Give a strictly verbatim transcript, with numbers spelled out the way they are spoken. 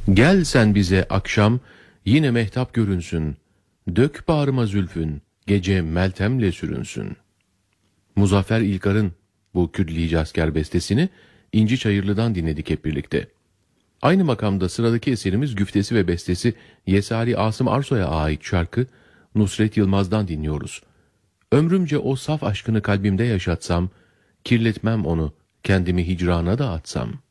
Gel sen bize akşam, yine mehtap görünsün. Dök bağrıma zülfün, gece meltemle sürünsün. Muzaffer İlkar'ın bu Kürdilici Asker bestesini İnci Çayırlı'dan dinledik hep birlikte. Aynı makamda sıradaki eserimiz güftesi ve bestesi Yesari Asım Arsoy'a ait şarkı Nusret Yılmaz'dan dinliyoruz. Ömrümce o saf aşkını kalbimde yaşatsam, kirletmem onu, kendimi hicrana da atsam.